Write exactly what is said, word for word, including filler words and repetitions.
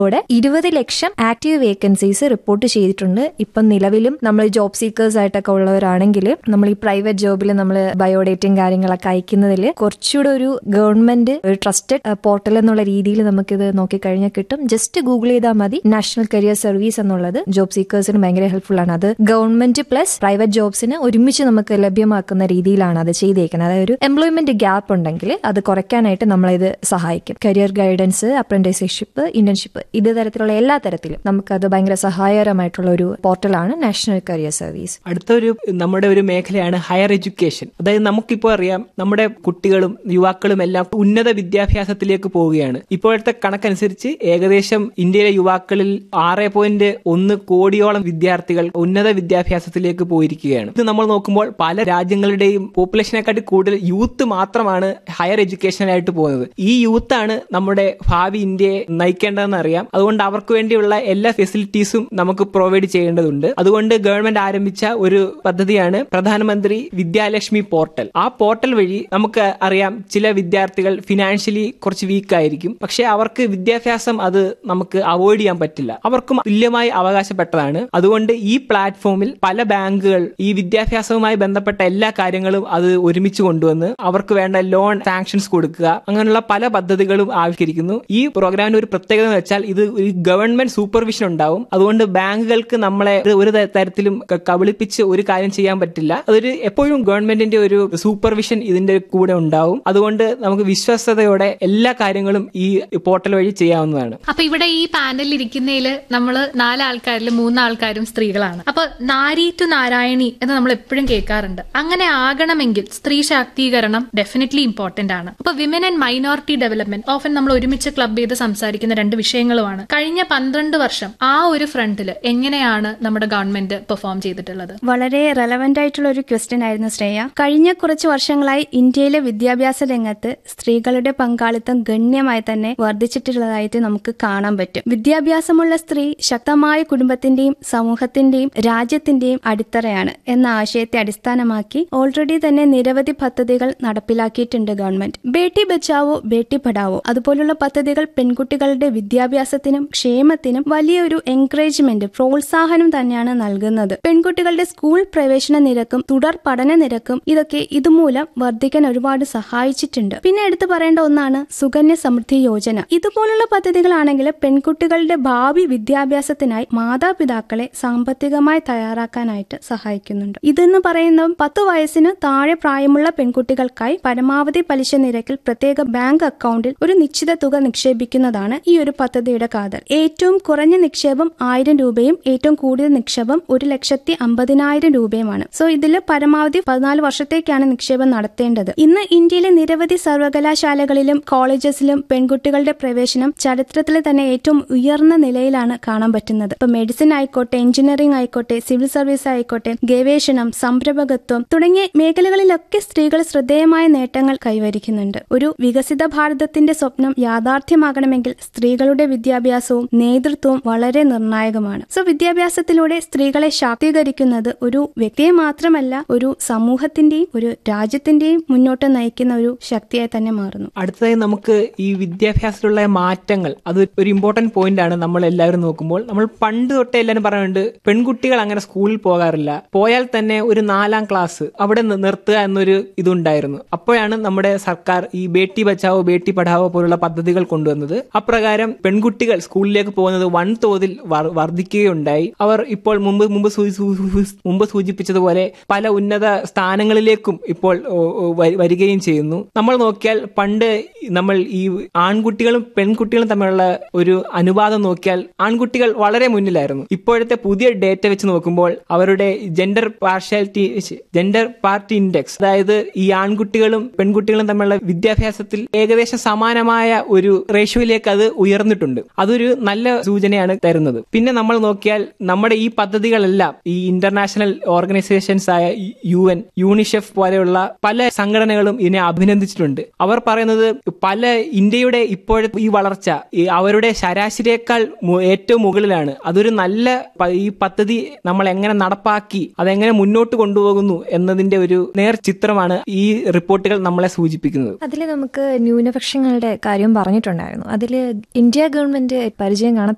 ഇരുപത് ലക്ഷം active vacancies report ചെയ്തിട്ടുണ്ട്. ഇപ്പം നിലവിലും നമ്മൾ ജോബ് സീക്കേഴ്സ് ആയിട്ടൊക്കെ ഉള്ളവരാണെങ്കിൽ നമ്മൾ ഈ പ്രൈവറ്റ് ജോബിൽ നമ്മൾ ബയോഡേറ്റയും കാര്യങ്ങളൊക്കെ അയക്കുന്നതിൽ കുറച്ചുകൂടെ ഒരു ഗവൺമെന്റ് ഒരു ട്രസ്റ്റഡ് പോർട്ടൽ എന്നുള്ള രീതിയിൽ നമുക്കിത് നോക്കിക്കഴിഞ്ഞാൽ കിട്ടും. ജസ്റ്റ് ഗൂഗിൾ ചെയ്താൽ മതി. നാഷണൽ കരിയർ സർവീസ് എന്നുള്ളത് ജോബ് സീക്കേഴ്സിന് ഭയങ്കര ഹെൽപ്ഫുൾ ആണ്. അത് ഗവൺമെന്റ് പ്ലസ് പ്രൈവറ്റ് ജോബ്സിന് ഒരുമിച്ച് നമുക്ക് ലഭ്യമാക്കുന്ന രീതിയിലാണ് അത് ചെയ്തേക്കുന്നത്. അതായത് ഒരു എംപ്ലോയ്മെന്റ് ഗ്യാപ്പ് ഉണ്ടെങ്കിൽ അത് കുറയ്ക്കാനായിട്ട് നമ്മളിത് സഹായിക്കും. കരിയർ ഗൈഡൻസ്, അപ്രന്റീസ്ഷിപ്പ്, ഇന്റേൺഷിപ്പ് ഇത് തരത്തിലുള്ള എല്ലാ തരത്തിലും നമുക്കത് ഭയങ്കര സഹായകരമായിട്ടുള്ള ഒരു പോർട്ടലാണ് നാഷണൽ കരിയർ സർവീസ്. അടുത്തൊരു നമ്മുടെ ഒരു മേഖലയാണ് ഹയർ എഡ്യൂക്കേഷൻ. അതായത് നമുക്കിപ്പോൾ അറിയാം നമ്മുടെ കുട്ടികളും യുവാക്കളും എല്ലാം ഉന്നത വിദ്യാഭ്യാസത്തിലേക്ക് പോവുകയാണ്. ഇപ്പോഴത്തെ കണക്കനുസരിച്ച് ഏകദേശം ഇന്ത്യയിലെ യുവാക്കളിൽ ആറ് പോയിന്റ് ഒന്ന് കോടിയോളം വിദ്യാർത്ഥികൾ ഉന്നത വിദ്യാഭ്യാസത്തിലേക്ക് പോയിരിക്കുകയാണ്. ഇത് നമ്മൾ നോക്കുമ്പോൾ പല രാജ്യങ്ങളുടെയും പോപ്പുലേഷനെക്കാട്ടി കൂടുതൽ യൂത്ത് മാത്രമാണ് ഹയർ എഡ്യൂക്കേഷനായിട്ട് പോകുന്നത്. ഈ യൂത്താണ് നമ്മുടെ ഭാവി ഇന്ത്യയെ നയിക്കേണ്ടതെന്ന് അറിയാം. അതുകൊണ്ട് അവർക്ക് വേണ്ടിയുള്ള എല്ലാ ഫെസിലിറ്റീസും നമുക്ക് പ്രൊവൈഡ് ചെയ്യേണ്ടതുണ്ട്. അതുകൊണ്ട് ഗവൺമെന്റ് ആരംഭിച്ച ഒരു പദ്ധതിയാണ് പ്രധാനമന്ത്രി വിദ്യാലക്ഷ്മി പോർട്ടൽ. ആ പോർട്ടൽ വഴി നമുക്ക് അറിയാം ചില വിദ്യാർത്ഥികൾ ഫിനാൻഷ്യലി കുറച്ച് വീക്ക് ആയിരിക്കും. പക്ഷെ അവർക്ക് വിദ്യാഭ്യാസം അത് നമുക്ക് അവോയ്ഡ് ചെയ്യാൻ പറ്റില്ല. അവർക്കും തുല്യമായി അവകാശപ്പെട്ടതാണ്. അതുകൊണ്ട് ഈ പ്ലാറ്റ്ഫോമിൽ പല ബാങ്കുകൾ ഈ വിദ്യാഭ്യാസവുമായി ബന്ധപ്പെട്ട എല്ലാ കാര്യങ്ങളും അത് ഒരുമിച്ച് കൊണ്ടുവന്ന് അവർക്ക് വേണ്ട ലോൺ സാങ്ഷൻസ് കൊടുക്കുക, അങ്ങനെയുള്ള പല പദ്ധതികളും ആവിഷ്കരിക്കുന്നു. ഈ പ്രോഗ്രാമിന് ഒരു പ്രത്യേകത എന്ന് വെച്ചാൽ ഇത് ഒരു ഗവൺമെന്റ് സൂപ്പർവിഷൻ ഉണ്ടാവും. അതുകൊണ്ട് ബാങ്കുകൾക്ക് നമ്മളെ ഒരു തരത്തിലും കബളിപ്പിച്ച് ഒരു കാര്യം ചെയ്യാൻ പറ്റില്ല. അതൊരു എപ്പോഴും ഗവൺമെന്റിന്റെ ഒരു സൂപ്പർവിഷൻ ഇതിന്റെ കൂടെ ഉണ്ടാവും. അതുകൊണ്ട് നമുക്ക് വിശ്വസ്തയോടെ എല്ലാ കാര്യങ്ങളും ഈ പോർട്ടൽ വഴി ചെയ്യാവുന്നതാണ്. അപ്പൊ ഇവിടെ ഈ പാനലിൽ ഇരിക്കുന്നതില് നമ്മള് നാലാൾക്കാരിൽ മൂന്നാൾക്കാരും സ്ത്രീകളാണ്. അപ്പൊ നാരി ടു നാരായണി എന്ന് നമ്മൾ എപ്പോഴും കേൾക്കാറുണ്ട്. അങ്ങനെ ആകണമെങ്കിൽ സ്ത്രീ ശാക്തീകരണം ഡെഫിനറ്റ്ലി ഇമ്പോർട്ടന്റ് ആണ്. അപ്പൊ women and minority development often നമ്മൾ ഒരുമിച്ച് ക്ലബ് ചെയ്ത് സംസാരിക്കുന്ന രണ്ട് വിഷയങ്ങളുമാണ്. കഴിഞ്ഞ പന്ത്രണ്ട് വർഷം ആ ഒരു ഫ്രണ്ടില് എങ്ങനെയാണ് നമ്മുടെ ഗവൺമെന്റ് പെർഫോം ചെയ്തിട്ടുള്ളത്? വളരെ റെലവന്റ് ആയിട്ടുള്ള ഒരു ക്വസ്റ്റ്യൻ ആയിരുന്നു ശ്രേയ. കഴിഞ്ഞ കുറച്ച് വർഷങ്ങളായി ഇന്ത്യയിലെ വിദ്യാഭ്യാസ രംഗത്ത് സ്ത്രീകളുടെ പങ്കാളിത്തം ഗണ്യമായി തന്നെ വർദ്ധിച്ചിട്ടുള്ളതായിട്ട് നമുക്ക് കാണാൻ പറ്റും. വിദ്യാഭ്യാസമുള്ള സ്ത്രീ ശക്തമായ കുടുംബത്തിന്റെയും സമൂഹത്തിന്റെയും രാജ്യത്തിന്റെയും അടിത്തറയാണ് എന്ന ആശയത്തെ അടിസ്ഥാനമാക്കി ഓൾറെഡി തന്നെ നിരവധി പദ്ധതികൾ നടപ്പിലാക്കിയിട്ടുണ്ട് ഗവൺമെന്റ്. ബേട്ടി ബച്ചാവോ ബേട്ടി പഠാവോ അതുപോലുള്ള പദ്ധതികൾ പെൺകുട്ടികളുടെ വിദ്യാഭ്യാസത്തിനും ക്ഷേമത്തിനും വലിയൊരു എൻകറേജ്മെന്റ്, പ്രോത്സാഹനം തന്നെയാണ് നൽകുന്നത്. പെൺകുട്ടികളുടെ സ്കൂൾ പ്രവേശന നിരക്കും തുടർ പഠന നിരക്കും ഇതൊക്കെ ഇതുമൂലം വർദ്ധിക്കാൻ ഒരുപാട് സഹായിച്ചിട്ടുണ്ട്. പിന്നെ എടുത്തു പറയേണ്ട ഒന്നാണ് സുകന്യ സമൃദ്ധി യോജന. ഇതുപോലുള്ള പദ്ധതികളാണെങ്കിൽ പെൺകുട്ടികളുടെ ഭാവി വിദ്യാഭ്യാസത്തിനായി മാതാപിതാക്കളെ സാമ്പത്തികമായി തയ്യാറാക്കാനായിട്ട് സഹായിക്കുന്നുണ്ട്. ഇതെന്ന് പറയുന്നത് പത്ത് വയസ്സിന് താഴെ പ്രായമുള്ള പെൺകുട്ടികൾക്കായി പരമാവധി പലിശ നിരക്കിൽ പ്രത്യേക ബാങ്ക് അക്കൗണ്ടിൽ ഒരു നിശ്ചിത തുക നിക്ഷേപിക്കുന്നതാണ് ഈ ഒരു പദ്ധതിയുടെ കാതൽ. ഏറ്റവും കുറഞ്ഞ നിക്ഷേപം ആയിരം രൂപയും ഏറ്റവും കൂടുതൽ നിക്ഷേപം ഒരു ലക്ഷത്തി അമ്പതിനായിരം രൂപയുമാണ്. സോ ഇതിൽ പരമാവധി പതിനാല് വർഷത്തേക്കാണ് നിക്ഷേപം നടത്തേണ്ടത്. ഇന്ന് ഇന്ത്യയിലെ നിരവധി സർവകലാശാലകളിലും കോളേജസിലും പെൺകുട്ടികളുടെ പ്രവേശനം ചരിത്രത്തിൽ തന്നെ ഏറ്റവും ഉയർന്ന നിലയിലാണ് കാണാൻ പറ്റുന്നത്. ഇപ്പൊ മെഡിസിൻ ആയിക്കോട്ടെ, എഞ്ചിനീയറിംഗ് ആയിക്കോട്ടെ, സിവിൽ സർവീസ് ആയിക്കോട്ടെ, ഗവേഷണം, സംരംഭകത്വം തുടങ്ങിയ മേഖലകളിലൊക്കെ സ്ത്രീകൾ ശ്രദ്ധേയമായ നേട്ടങ്ങൾ കൈവരിക്കുന്നുണ്ട്. ഒരു വികസിത ഭാരതത്തിന്റെ സ്വപ്നം യാഥാർത്ഥ്യമാകണമെങ്കിൽ സ്ത്രീകളുടെ വിദ്യാഭ്യാസവും നേതൃത്വവും വളരെ നിർണായകമാണ്. സോ വിദ്യാഭ്യാസത്തിലൂടെ സ്ത്രീകളെ ശാക്തീകരിക്കുന്നത് ഒരു വ്യക്തിയെ മാത്രമല്ല ഒരു സമൂഹത്തിന്റെയും ഒരു രാജ്യത്തിന്റെയും മുന്നോട്ട് നയിക്കുന്ന ഒരു ശക്തിയായി തന്നെ മാറുന്നു. അടുത്തതായി നമുക്ക് ഈ വിദ്യാഭ്യാസത്തിലുള്ള മാറ്റങ്ങൾ അത് ഒരു ഇമ്പോർട്ടന്റ് പോയിന്റ് ആണ്. നമ്മൾ എല്ലാവരും നോക്കുമ്പോൾ നമ്മൾ പണ്ട് തൊട്ടേ എല്ലാവരും പറയുന്നുണ്ട് പെൺകുട്ടികൾ അങ്ങനെ സ്കൂളിൽ പോകാറില്ല, പോയാൽ തന്നെ ഒരു നാലാം ക്ലാസ് അവിടെ നിർത്തുക എന്നൊരു ഇതുണ്ടായിരുന്നു. അപ്പോഴാണ് നമ്മുടെ സർക്കാർ ഈ ബേട്ടി ബച്ചാവോ ബേട്ടി പഠാവോ പോലുള്ള പദ്ധതികൾ കൊണ്ടുവന്നത്. അപ്രകാരം പെൺകുട്ടികൾ സ്കൂളിലേക്ക് പോകുന്നത് വൻതോതിൽ വർദ്ധിക്കുകയുണ്ടായി. അവർ ഇപ്പോൾ മുമ്പ് മുമ്പ് മുമ്പ് സൂചിപ്പിച്ചതുപോലെ പല ഉന്നത സ്ഥാനങ്ങളിലേക്കും ഇപ്പോൾ വരികയും ചെയ്യുന്നു. നമ്മൾ നോക്കിയാൽ പണ്ട് നമ്മൾ ഈ ആൺകുട്ടികളും പെൺകുട്ടികളും തമ്മിലുള്ള ഒരു അനുപാതം നോക്കിയാൽ ആൺകുട്ടികൾ വളരെ മുന്നിലായിരുന്നു. ഇപ്പോഴത്തെ പുതിയ ഡേറ്റ വെച്ച് നോക്കുമ്പോൾ അവരുടെ gender partiality gender party index, അതായത് ഈ ആൺകുട്ടികളും പെൺകുട്ടികളും തമ്മിലുള്ള വിദ്യാഭ്യാസത്തിൽ ഏകദേശം സമാനമായ ഒരു റേഷ്യോയിലേക്ക് അത് ഉയർന്നിട്ടുണ്ട്. അതൊരു നല്ല സൂചനയാണ് തരുന്നത്. പിന്നെ നമ്മൾ നോക്കിയാൽ നമ്മുടെ ഈ പദ്ധതികളെല്ലാം ഈ ഇന്റർനാഷണൽ ഓർഗനൈസേഷൻസ് ആയ യു എൻ, യൂണിസെഫ് പോലെയുള്ള പല സംഘടനകളും ഇതിനെ അഭിനന്ദിച്ചിട്ടുണ്ട്. അവർ പറയുന്നത് പല ഇന്ത്യയുടെ ഇപ്പോഴത്തെ ഈ വളർച്ച അവരുടെ ശരാശരിയേക്കാൾ ഏറ്റവും മുകളിലാണ്. അതൊരു നല്ല ഈ പദ്ധതി നമ്മൾ എങ്ങനെ നടപ്പാക്കി അതെങ്ങനെ മുന്നോട്ട് കൊണ്ടുപോകുന്നു എന്നതിന്റെ ഒരു നേർ ചിത്രമാണ് ഈ റിപ്പോർട്ടുകൾ നമ്മളെ സൂചിപ്പിക്കുന്നത്. അതിൽ നമുക്ക് ന്യൂനപക്ഷങ്ങളുടെ കാര്യം പറഞ്ഞിട്ടുണ്ടായിരുന്നു. അതിൽ ഇന്ത്യ ഗവൺമെന്റ് പരിചയം കാണാൻ